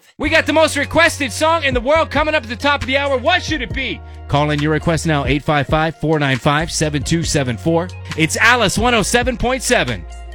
We got the most requested song in the world coming up at the top of the hour. What should it be? Call in your request now, 855-495-7274. It's Alice 107.7.